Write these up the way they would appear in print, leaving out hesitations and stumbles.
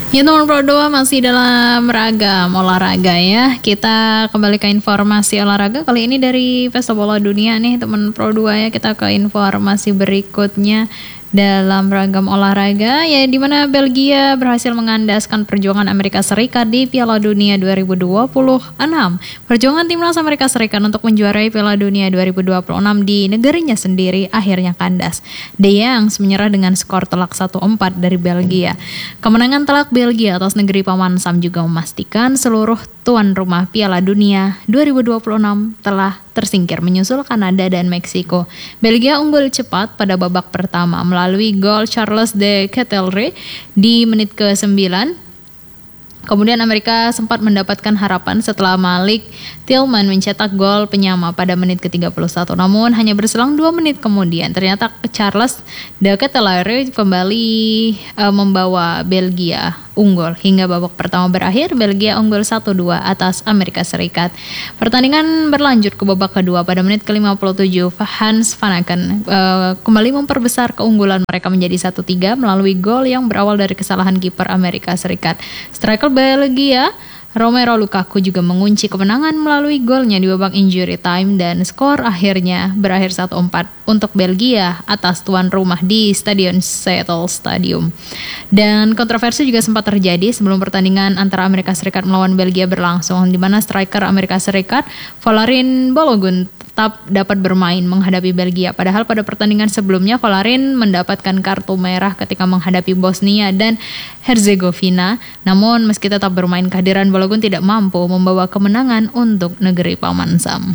Ya teman Pro 2 masih dalam ragam olahraga ya. Kita kembali ke informasi olahraga. Kali ini dari Pesta Bola Dunia nih teman Pro 2 ya. Kita ke informasi berikutnya dalam ragam olahraga ya, di mana Belgia berhasil mengandaskan perjuangan Amerika Serikat di Piala Dunia 2026. Perjuangan timnas Amerika Serikat untuk menjuarai Piala Dunia 2026 di negerinya sendiri akhirnya kandas. The Youngs menyerah dengan skor telak 1-4 dari Belgia. Kemenangan telak Belgia atas negeri Paman Sam juga memastikan seluruh tuan rumah Piala Dunia 2026 telah tersingkir menyusul Kanada dan Meksiko. Belgia unggul cepat pada babak pertama melalui gol Charles de Ketelaere di menit ke-9. Kemudian Amerika sempat mendapatkan harapan setelah Malik Tillman mencetak gol penyama pada menit ke-31. Namun hanya berselang 2 menit kemudian ternyata Charles de Ketelaere kembali membawa Belgia unggul. Hingga babak pertama berakhir, Belgia unggul 1-2 atas Amerika Serikat. Pertandingan berlanjut ke babak kedua pada menit ke-57. Hans van Aken kembali memperbesar keunggulan mereka menjadi 1-3 melalui gol yang berawal dari kesalahan kiper Amerika Serikat. Striker Belgia Romelu Lukaku juga mengunci kemenangan melalui golnya di babak injury time dan skor akhirnya berakhir 1-4 untuk Belgia atas tuan rumah di Stadion Seattle Stadium. Dan kontroversi juga sempat terjadi sebelum pertandingan antara Amerika Serikat melawan Belgia berlangsung, di mana striker Amerika Serikat Valery Balogun tetap dapat bermain menghadapi Belgia. Padahal pada pertandingan sebelumnya Valery mendapatkan kartu merah ketika menghadapi Bosnia dan Herzegovina. Namun meski tetap bermain, kehadiran Balogun tidak mampu membawa kemenangan untuk negeri Paman Sam.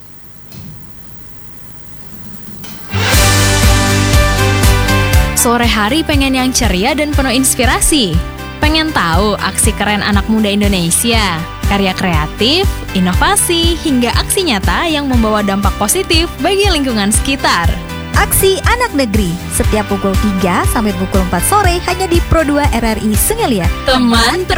Sore hari pengen yang ceria dan penuh inspirasi? Pengen tahu aksi keren anak muda Indonesia? Karya kreatif, inovasi, hingga aksi nyata yang membawa dampak positif bagi lingkungan sekitar. Aksi Anak Negeri, setiap pukul 3 sampai pukul 4 sore hanya di Pro 2 RRI Sungai Liat. Teman